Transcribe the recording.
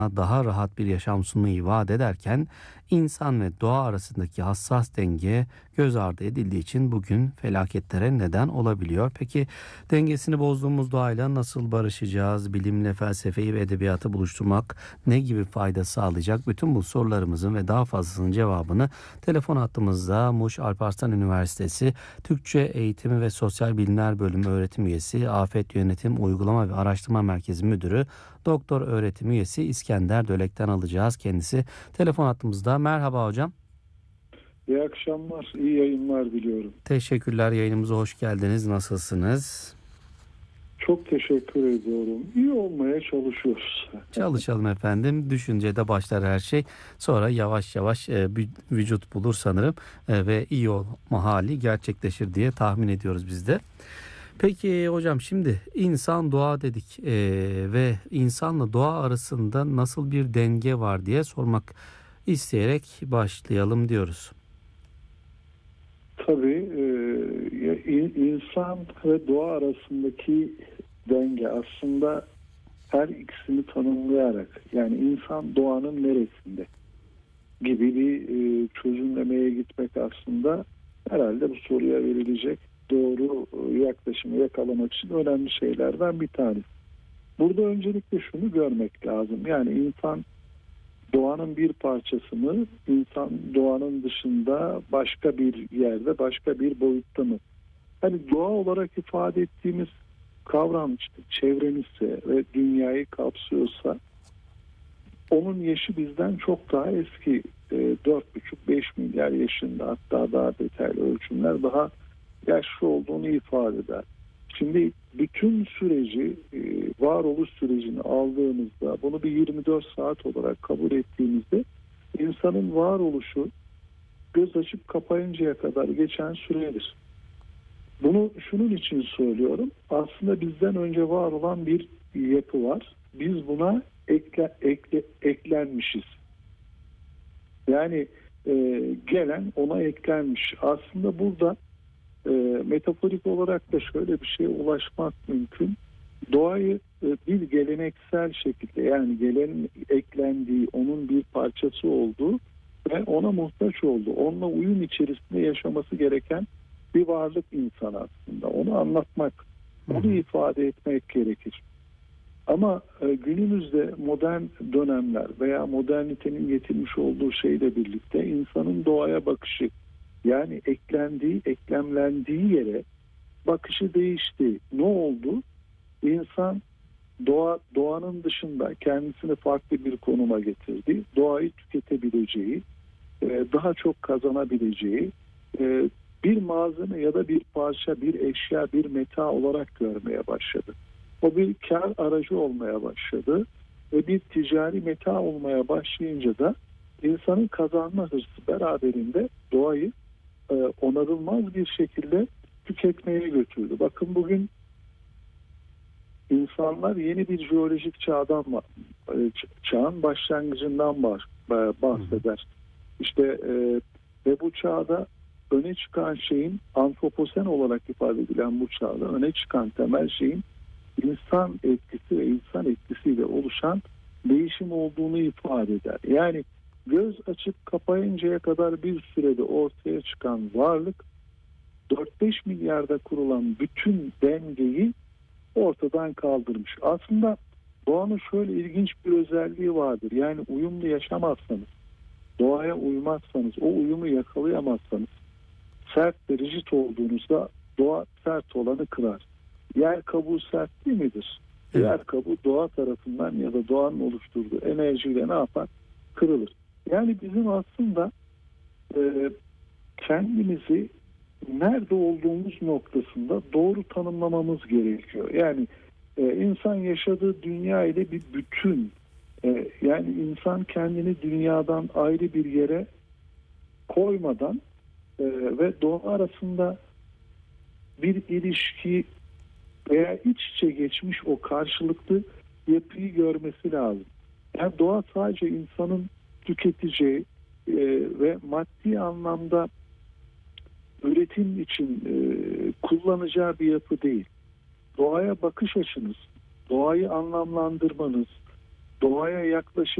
daha rahat bir yaşam sunmayı vaat ederken insan ve doğa arasındaki hassas denge göz ardı edildiği için bugün felaketlere neden olabiliyor. Peki dengesini bozduğumuz doğayla nasıl barışacağız? Bilimle felsefeyi ve edebiyatı buluşturmak ne gibi fayda sağlayacak? Bütün bu sorularımızın ve daha fazlasının cevabını telefon hattımızda Muş Alparslan Üniversitesi Türkçe Eğitimi ve Sosyal Bilimler Bölümü öğretim üyesi, Afet Yönetim Uygulama ve Araştırma Merkezi Müdürü Doktor öğretim üyesi İskender Dölek'ten alacağız. Kendisi telefon hattımızda. Merhaba hocam. İyi akşamlar, iyi yayınlar diliyorum. Teşekkürler, yayınımıza hoş geldiniz. Nasılsınız? Çok teşekkür ediyorum. İyi olmaya çalışıyoruz. Çalışalım efendim. Düşüncede başlar her şey. Sonra yavaş yavaş vücut bulur sanırım ve iyi olma hali gerçekleşir diye tahmin ediyoruz biz de. Peki hocam, şimdi insan doğa dedik ve insanla doğa arasında nasıl bir denge var diye sormak isteyerek başlayalım diyoruz. Tabii insan ve doğa arasındaki denge aslında her ikisini tanımlayarak, yani insan doğanın neresinde gibi bir çözümlemeye gitmek aslında herhalde bu soruya verilecek doğru yaklaşımı yakalamak için önemli şeylerden bir tanesi. Burada öncelikle şunu görmek lazım. Yani insan doğanın bir parçası mı? İnsan doğanın dışında başka bir yerde, başka bir boyutta mı? Hani doğa olarak ifade ettiğimiz kavram işte çevremizse ve dünyayı kapsıyorsa onun yaşı bizden çok daha eski. 4,5-5 milyar yaşında, hatta daha detaylı ölçümler daha yaşlı olduğunu ifade eder. Şimdi bütün süreci, varoluş sürecini aldığımızda, bunu bir 24 saat olarak kabul ettiğimizde insanın varoluşu göz açıp kapayıncaya kadar geçen süredir. Bunu şunun için söylüyorum. Aslında bizden önce var olan bir yapı var. Biz buna eklenmişiz. Yani gelen ona eklenmiş. Aslında burada metaforik olarak da şöyle bir şeye ulaşmak mümkün. Doğayı bir geleneksel şekilde, yani gelenin eklendiği, onun bir parçası olduğu ve ona muhtaç olduğu, onunla uyum içerisinde yaşaması gereken bir varlık insan aslında. Onu anlatmak, onu ifade etmek gerekir. Ama günümüzde modern dönemler veya modernitenin getirmiş olduğu şeyle birlikte insanın doğaya bakışı, yani eklendiği, eklemlendiği yere bakışı değişti. Ne oldu? İnsan doğanın dışında kendisini farklı bir konuma getirdi. Doğayı tüketebileceği, daha çok kazanabileceği bir malzeme ya da bir parça, bir eşya, bir meta olarak görmeye başladı. O bir kar aracı olmaya başladı ve bir ticari meta olmaya başlayınca da insanın kazanma hırsı beraberinde doğayı onarılmaz bir şekilde tüketmeye götürdü. Bakın bugün insanlar yeni bir jeolojik çağın başlangıcından bahseder. İşte ve bu çağda öne çıkan şeyin, antroposen olarak ifade edilen bu çağda öne çıkan temel şeyin insan etkisi ve insan etkisiyle oluşan değişim olduğunu ifade eder. Yani göz açıp kapayıncaya kadar bir sürede ortaya çıkan varlık 4-5 milyarda kurulan bütün dengeyi ortadan kaldırmış. Aslında doğanın şöyle ilginç bir özelliği vardır. Yani uyumlu yaşamazsanız, doğaya uymazsanız, o uyumu yakalayamazsanız, sert ve rigid olduğunuzda doğa sert olanı kırar. Yer kabuğu sert değil midir? Evet. Yer kabuğu doğa tarafından ya da doğanın oluşturduğu enerjiyle ne yapar? Kırılır. Yani bizim aslında kendimizi nerede olduğumuz noktasında doğru tanımlamamız gerekiyor. Yani insan yaşadığı dünya ile bir bütün. Yani insan kendini dünyadan ayrı bir yere koymadan ve doğa arasında bir ilişki veya iç içe geçmiş o karşılıklı yapıyı görmesi lazım. Yani doğa sadece insanın tüketeceği ve maddi anlamda üretim için kullanacağı bir yapı değil. Doğaya bakış açınız, doğayı anlamlandırmanız, doğaya yaklaşım